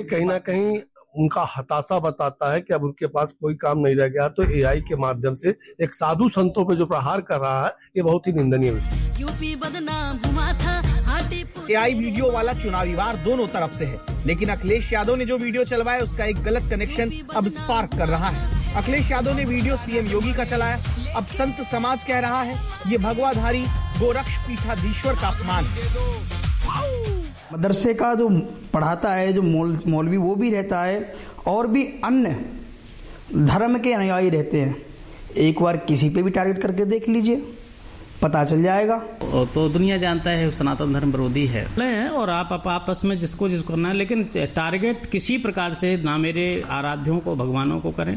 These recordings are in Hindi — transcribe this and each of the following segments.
कहीं ना कहीं उनका हताशा बताता है कि अब उनके पास कोई काम नहीं रह गया, तो एआई के माध्यम से एक साधु संतों पे जो प्रहार कर रहा है, ये बहुत ही निंदनीय विषय। यूपी बदनाम हुआ था, एआई वीडियो वाला चुनावी वार दोनों तरफ से है, लेकिन अखिलेश यादव ने जो वीडियो चलवाया उसका एक गलत कनेक्शन अब स्पार्क कर रहा है। अखिलेश यादव ने वीडियो सीएम योगी का चलाया, अब संत समाज कह रहा है ये भगवाधारी गोरक्ष पीठाधीश्वर का अपमान है। मदरसे का जो पढ़ाता है, जो मौलवी वो भी रहता है और भी अन्य धर्म के अनुयायी रहते हैं। एक बार किसी पे भी टारगेट करके देख लीजिए, पता चल जाएगा। तो दुनिया जानता है सनातन धर्म विरोधी है और आप आपस में जिसको करना है, लेकिन टारगेट किसी प्रकार से ना मेरे आराध्यों को, भगवानों को करें,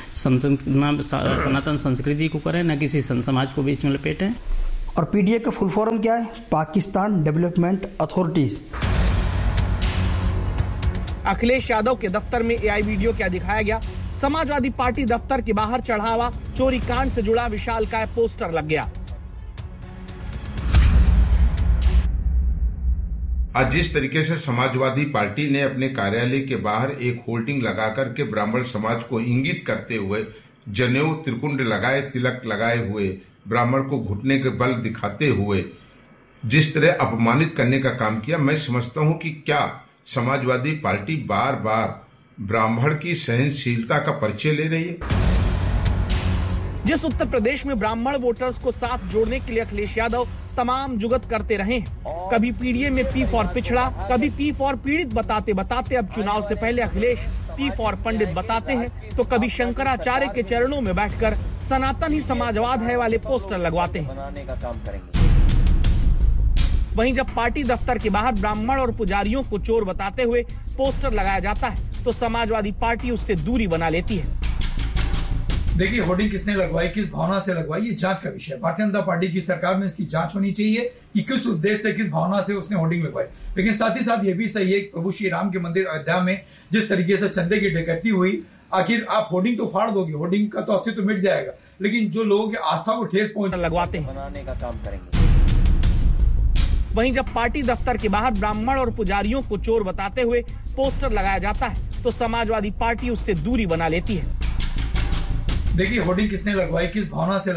सनातन संस्कृति को करें, ना किसी संत समाज को बीच में लपेटें। और पीडीए का फुल फॉर्म क्या है? Pakistan development authorities. अखिलेश यादव के दफ्तर में एआई वीडियो क्या दिखाया गया? समाजवादी पार्टी दफ्तर के बाहर चढ़ावा चोरी कांड से जुड़ा विशालकाय पोस्टर लग गया। आज जिस तरीके से समाजवादी पार्टी ने अपने कार्यालय के बाहर एक होल्डिंग लगा करके ब्राह्मण समाज को इंगित करते हुए जनेऊ, त्रिकुंड लगाए, तिलक लगाए हुए ब्राह्मण को घुटने के बल दिखाते हुए जिस तरह अपमानित करने का काम किया, मैं समझता हूं कि क्या समाजवादी पार्टी बार बार ब्राह्मण की सहनशीलता का परिचय ले रही है? जिस उत्तर प्रदेश में ब्राह्मण वोटर्स को साथ जोड़ने के लिए अखिलेश यादव तमाम जुगत करते रहे, कभी पीडीए में पी फॉर पिछड़ा, कभी पी फॉर पीड़ित बताते बताते अब चुनाव से पहले अखिलेश पी फॉर पंडित बताते हैं, तो कभी शंकराचार्य के चरणों में बैठकर सनातन ही समाजवाद है वाले पोस्टर लगवाते हैं। वहीं जब पार्टी दफ्तर के बाहर ब्राह्मण और पुजारियों को चोर बताते हुए पोस्टर लगाया जाता है, तो समाजवादी पार्टी उससे दूरी बना लेती है। देखिए, होर्डिंग किसने लगवाई, किस भावना से लगवाई, ये जांच का विषय है। भारतीय जनता पार्टी की सरकार में इसकी जांच होनी चाहिए कि किस उद्देश्य से, किस भावना से उसने होर्डिंग लगवाई। लेकिन साथ ही साथ ये भी सही है कि प्रभु श्री राम के मंदिर अयोध्या में जिस तरीके से चंदे की डकैती हुई, आखिर आप होर्डिंग तो फाड़ दोगे, होर्डिंग का तो अस्तित्व मिट जाएगा, लेकिन जो लोगों की आस्था को ठेस लगवाते हैं, बनाने का काम करेंगे। वहीं जब पार्टी दफ्तर के बाहर ब्राह्मण और पुजारियों को चोर बताते हुए पोस्टर लगाया जाता है, तो समाजवादी पार्टी उससे दूरी बना लेती है। देखिए, होर्डिंग किसने लगवाई, किस भावना से